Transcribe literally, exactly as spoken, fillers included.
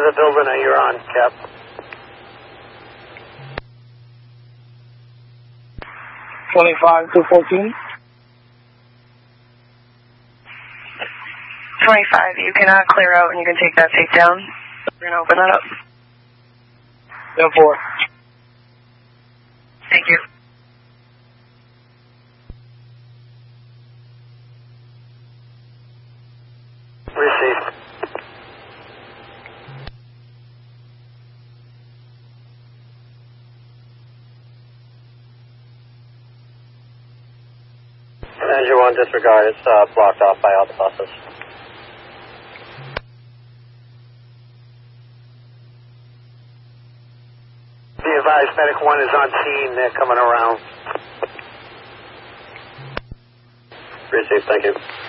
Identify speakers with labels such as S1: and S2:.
S1: the building that you're on, Cap?
S2: twenty-five to fourteen.
S3: twenty-five, you can uh, clear out and you can take that safe down. We're going to open that up.
S2: ten four.
S3: Thank you.
S1: Received. Engine one, disregard. It's uh, blocked off by all the buses. Be advised, Medic one is on scene. They're coming around. Received, thank you.